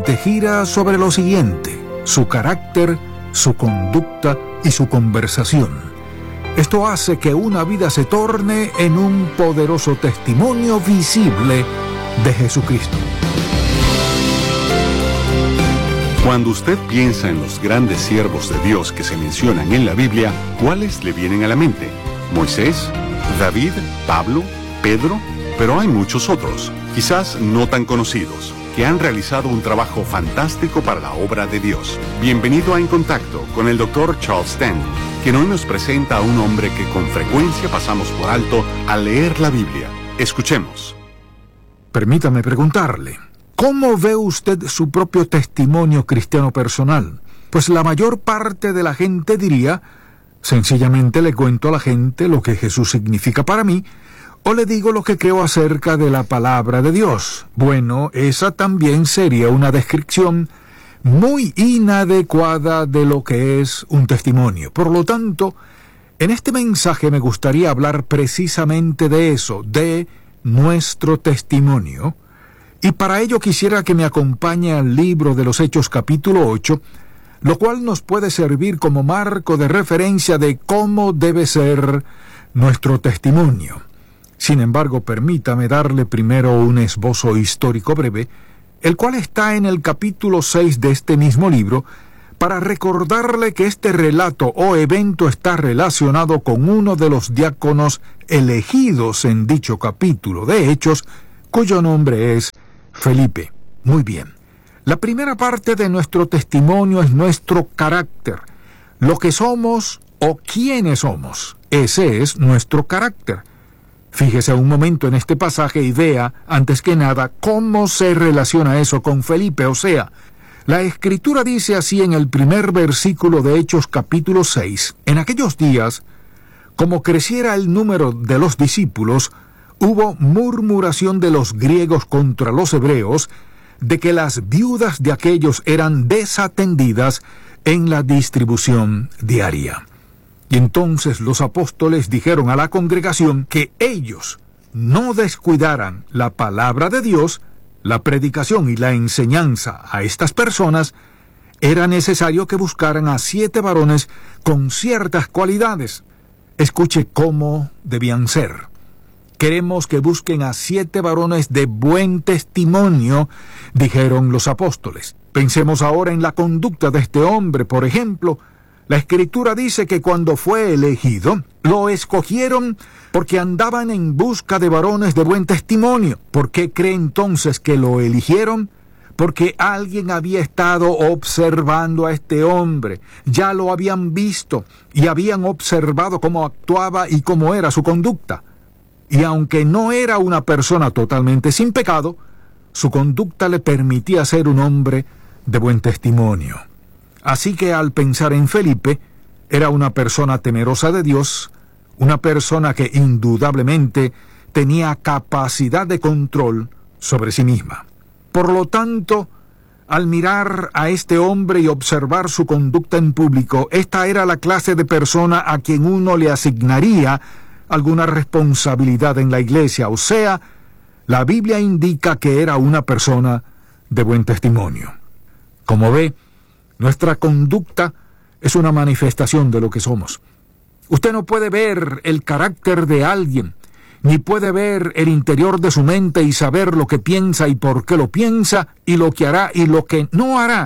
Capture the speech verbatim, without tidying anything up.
Te gira sobre lo siguiente: su carácter, su conducta y su conversación. Esto hace que una vida se torne en un poderoso testimonio visible de Jesucristo. Cuando usted piensa en los grandes siervos de Dios que se mencionan en la Biblia, ¿cuáles le vienen a la mente? ¿Moisés? ¿David? ¿Pablo? ¿Pedro? Pero hay muchos otros, quizás no tan conocidos, que han realizado un trabajo fantástico para la obra de Dios. Bienvenido a En Contacto con el doctor Charles Stanley, quien hoy nos presenta a un hombre que con frecuencia pasamos por alto al leer la Biblia. Escuchemos. Permítame preguntarle, ¿cómo ve usted su propio testimonio cristiano personal? Pues la mayor parte de la gente diría, sencillamente le cuento a la gente lo que Jesús significa para mí, o le digo lo que creo acerca de la palabra de Dios. Bueno, esa también sería una descripción muy inadecuada de lo que es un testimonio. Por lo tanto, en este mensaje me gustaría hablar precisamente de eso, de nuestro testimonio. Y para ello quisiera que me acompañe al libro de los Hechos capítulo ocho, lo cual nos puede servir como marco de referencia de cómo debe ser nuestro testimonio. Sin embargo, permítame darle primero un esbozo histórico breve, el cual está en el capítulo seis de este mismo libro, para recordarle que este relato o evento está relacionado con uno de los diáconos elegidos en dicho capítulo de Hechos, cuyo nombre es Felipe. Muy bien. La primera parte de nuestro testimonio es nuestro carácter, lo que somos o quiénes somos. Ese es nuestro carácter. Fíjese un momento en este pasaje y vea, antes que nada, cómo se relaciona eso con Felipe. O sea, la Escritura dice así en el primer versículo de Hechos capítulo seis: en aquellos días, como creciera el número de los discípulos, hubo murmuración de los griegos contra los hebreos, de que las viudas de aquellos eran desatendidas en la distribución diaria. Y entonces los apóstoles dijeron a la congregación que ellos no descuidaran la palabra de Dios, la predicación y la enseñanza a estas personas. Era necesario que buscaran a siete varones con ciertas cualidades. Escuche cómo debían ser. Queremos que busquen a siete varones de buen testimonio, dijeron los apóstoles. Pensemos ahora en la conducta de este hombre. Por ejemplo, la Escritura dice que cuando fue elegido, lo escogieron porque andaban en busca de varones de buen testimonio. ¿Por qué cree entonces que lo eligieron? Porque alguien había estado observando a este hombre, ya lo habían visto y habían observado cómo actuaba y cómo era su conducta. Y aunque no era una persona totalmente sin pecado, su conducta le permitía ser un hombre de buen testimonio. Así que al pensar en Felipe, era una persona temerosa de Dios, una persona que indudablemente tenía capacidad de control sobre sí misma. Por lo tanto, al mirar a este hombre y observar su conducta en público, esta era la clase de persona a quien uno le asignaría alguna responsabilidad en la iglesia. O sea, la Biblia indica que era una persona de buen testimonio. Como ve, nuestra conducta es una manifestación de lo que somos. Usted no puede ver el carácter de alguien, ni puede ver el interior de su mente y saber lo que piensa y por qué lo piensa, y lo que hará y lo que no hará,